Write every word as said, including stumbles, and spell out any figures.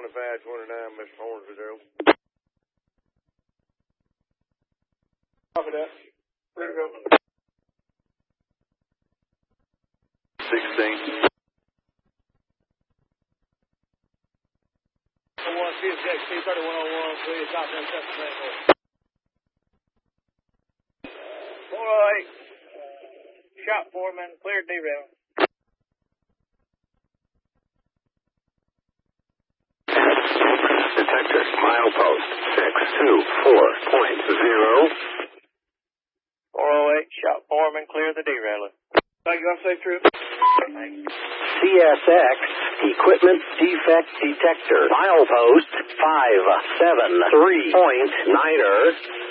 five twenty-nine, Mister Hornsville. Copy that. Ready to go. sixteen. one fifty X T thirty-one oh one, clear top ten seven. four oh eight. Shop foreman, clear derail. Detector, milepost six two four point zero. four oh eight, shop foreman, clear the derailer. Thank you, have a safe trip. C S X, equipment defect detector, milepost five seven three point niner.